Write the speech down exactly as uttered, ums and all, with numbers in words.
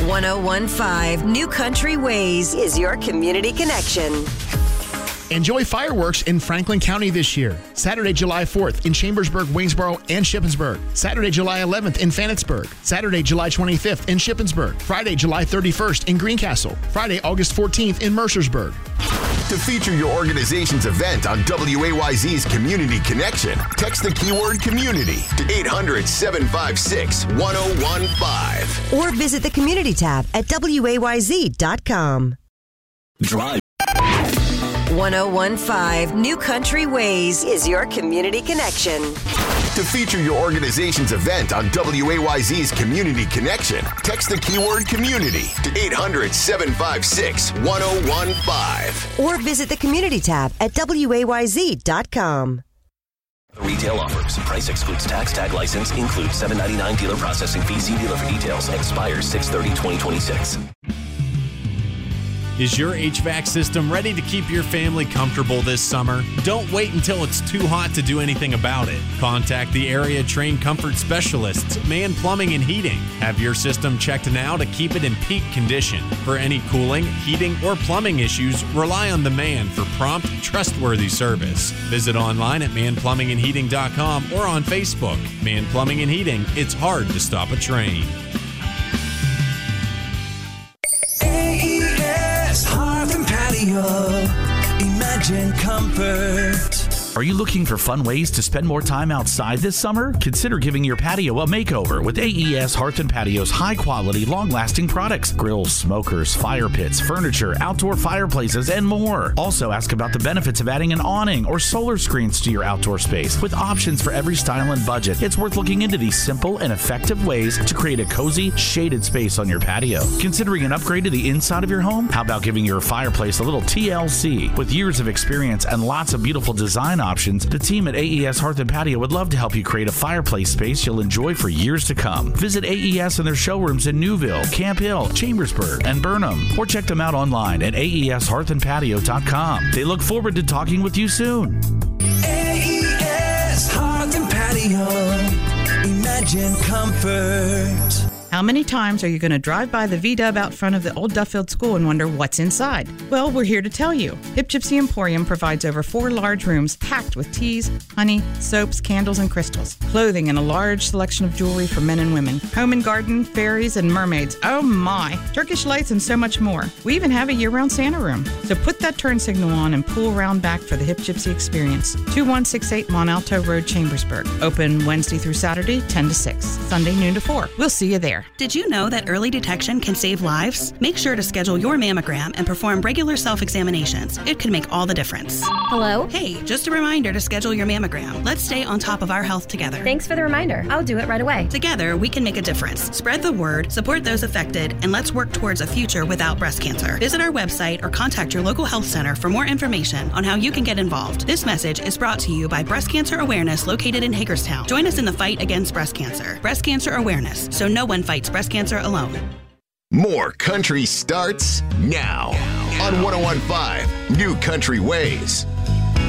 one oh one point five New Country Ways is your community connection. Enjoy fireworks in Franklin County this year. Saturday, July fourth in Chambersburg, Waynesboro, and Shippensburg. Saturday, July eleventh in Fanittsburg. Saturday, July twenty-fifth in Shippensburg. Friday, July thirty-first in Greencastle. Friday, August fourteenth in Mercersburg. To feature your organization's event on W A Y Z's Community Connection, text the keyword community to eight hundred, seven five six, one oh one five. Or visit the community tab at W A Y Z dot com. Drive. one oh one point five New Country Ways is your community connection. To feature your organization's event on W A Y Z's Community Connection, text the keyword community to eight hundred, seven five six, one oh one five. Or visit the community tab at W A Y Z dot com. Retail offers. Price excludes tax. Tag license includes seven ninety-nine dealer processing fee. See dealer for details. Expires six thirty twenty twenty-six. Is your H V A C system ready to keep your family comfortable this summer? Don't wait until it's too hot to do anything about it. Contact the area trained comfort specialists, Man Plumbing and Heating. Have your system checked now to keep it in peak condition. For any cooling, heating, or plumbing issues, rely on the Man for prompt, trustworthy service. Visit online at man plumbing and heating dot com or on Facebook. Man Plumbing and Heating, it's hard to stop a train. Imagine comfort. Are you looking for fun ways to spend more time outside this summer? Consider giving your patio a makeover with A E S Hearth and Patio's high-quality, long-lasting products. Grills, smokers, fire pits, furniture, outdoor fireplaces, and more. Also, ask about the benefits of adding an awning or solar screens to your outdoor space. With options for every style and budget, it's worth looking into these simple and effective ways to create a cozy, shaded space on your patio. Considering an upgrade to the inside of your home? How about giving your fireplace a little T L C? With years of experience and lots of beautiful design options, the team at A E S Hearth and Patio would love to help you create a fireplace space you'll enjoy for years to come. Visit A E S and their showrooms in Newville, Camp Hill, Chambersburg, and Burnham, or check them out online at A E S hearth and patio dot com. They look forward to talking with you soon. A E S Hearth and Patio. Imagine comfort. How many times are you going to drive by the V-Dub out front of the old Duffield School and wonder what's inside? Well, we're here to tell you. Hip Gypsy Emporium provides over four large rooms packed with teas, honey, soaps, candles, and crystals. Clothing and a large selection of jewelry for men and women. Home and garden, fairies, and mermaids. Oh my! Turkish lights and so much more. We even have a year-round Santa room. So put that turn signal on and pull around back for the Hip Gypsy experience. two one six eight Mont Alto Road, Chambersburg. Open Wednesday through Saturday, ten to six. Sunday, noon to four. We'll see you there. Did you know that early detection can save lives? Make sure to schedule your mammogram and perform regular self-examinations. It can make all the difference. Hello? Hey, just a reminder to schedule your mammogram. Let's stay on top of our health together. Thanks for the reminder. I'll do it right away. Together, we can make a difference. Spread the word, support those affected, and let's work towards a future without breast cancer. Visit our website or contact your local health center for more information on how you can get involved. This message is brought to you by Breast Cancer Awareness located in Hagerstown. Join us in the fight against breast cancer. Breast Cancer Awareness, so no one fights breast cancer alone. More country starts now on one oh one point five New Country Ways.